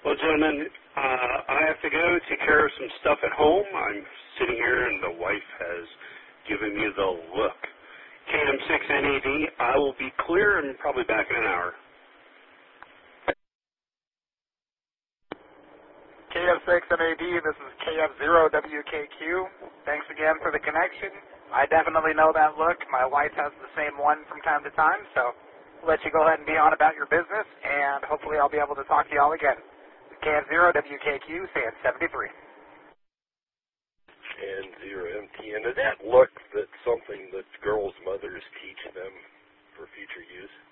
Well, gentlemen, I have to go take care of some stuff at home. I'm sitting here, and the wife has given me the look. KM6NAD, I will be clear and probably back in an hour. KM6NAD, this is KF0WKQ. Thanks again for the connection. I definitely know that look. My wife has the same one from time to time, so I'll let you go ahead and be on about your business, and hopefully I'll be able to talk to y'all again. KF0WKQ, saying 73. And 0MT. And is that look that's something that girls' mothers teach them for future use?